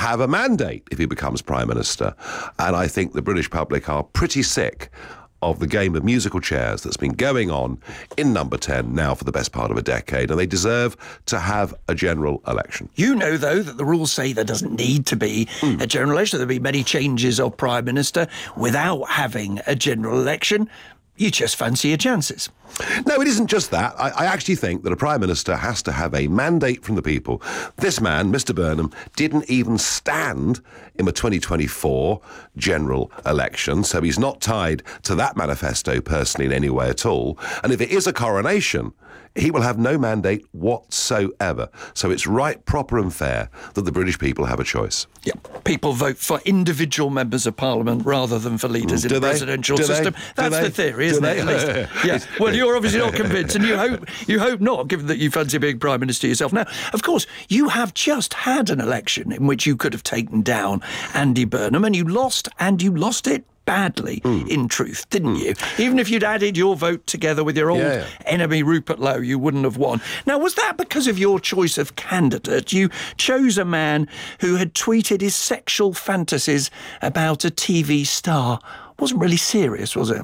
have a mandate if he becomes Prime Minister. And I think the British public are pretty sick of the game of musical chairs that's been going on in Number 10 now for the best part of a decade, and they deserve to have a general election. You know, though, that the rules say there doesn't need to be a general election. There'll be many changes of Prime Minister without having a general election. You just fancy your chances. No, it isn't just that. I actually think that a Prime Minister has to have a mandate from the people. This man, Mr Burnham, didn't even stand in the 2024 general election, so he's not tied to that manifesto personally in any way at all. And if it is a coronation, he will have no mandate whatsoever. So it's right, proper and fair that the British people have a choice. Yeah, people vote for individual members of Parliament rather than for leaders in the presidential system. That's the theory, isn't it? At least. Yeah. Well, you're obviously not convinced, and you hope not, given that you fancy being Prime Minister yourself. Now, of course, you have just had an election in which you could have taken down Andy Burnham, and you lost it badly, in truth, didn't you? Even if you'd added your vote together with your old enemy Rupert Lowe, you wouldn't have won. Now, was that because of your choice of candidate? You chose a man who had tweeted his sexual fantasies about a TV star. Wasn't really serious, was it?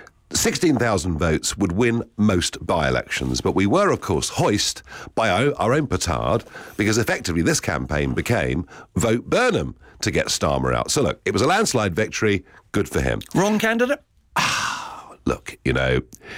16,000 votes would win most by-elections, but we were, of course, hoist by our own petard, because effectively this campaign became Vote Burnham to get Starmer out. So look, it was a landslide victory, good for him. Wrong candidate? Look, you know,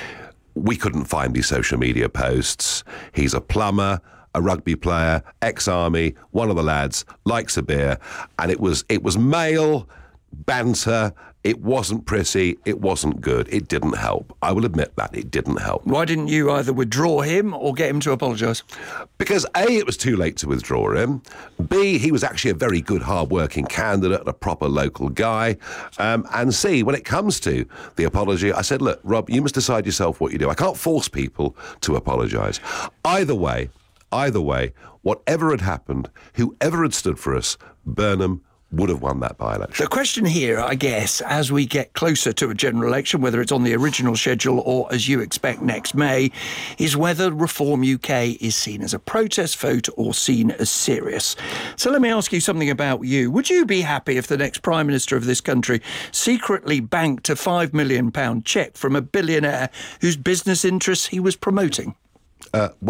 we couldn't find these social media posts. He's a plumber, a rugby player, ex-army, one of the lads, likes a beer, and it was male banter. It wasn't pretty, it wasn't good, it didn't help. I will admit that, it didn't help. Why didn't you either withdraw him or get him to apologise? Because A, it was too late to withdraw him. B, he was actually a very good, hard-working candidate and a proper local guy. And C, when it comes to the apology, I said, look, Rob, you must decide yourself what you do. I can't force people to apologise. Either way, whatever had happened, whoever had stood for us, Burnham would have won that by-election. The question here, I guess, as we get closer to a general election, whether it's on the original schedule or, as you expect, next May, is whether Reform UK is seen as a protest vote or seen as serious. So let me ask you something about you. Would you be happy if the next Prime Minister of this country secretly banked a £5 million cheque from a billionaire whose business interests he was promoting? Well,